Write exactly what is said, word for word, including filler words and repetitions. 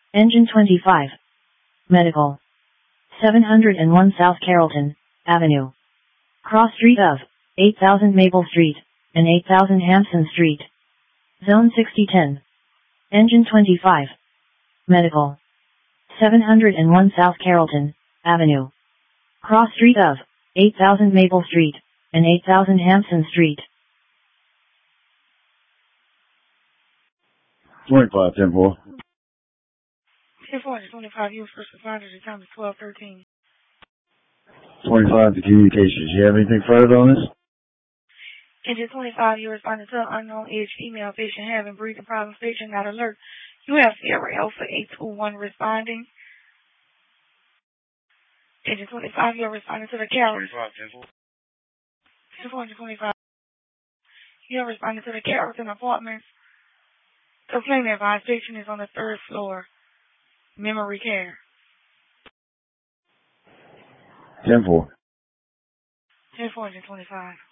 Engine twenty-five. Medical. seven hundred one South Carrollton Avenue. Cross street of eight thousand Maple Street and eight thousand Hampson Street. Zone sixty ten. Engine twenty-five. Medical. seven hundred one South Carrollton Avenue. Cross street of eight thousand Maple Street and eight thousand Hampson Street. twenty-five, ten four. ten four, twenty-five, U S first responders, the time is twelve thirteen. twenty-five to communications. You have anything further on this? Engine twenty-five, you responded to unknown age female patient having breathing problems, patient not alert. You have Sierra Alpha eight two one responding. Engine twenty-five, you are responding to the carrier. ten four, twenty-five. You are responding to the Carrollton Apartments. Complaint advised patient is on the third floor. Memory care. ten four. ten four, twenty-five.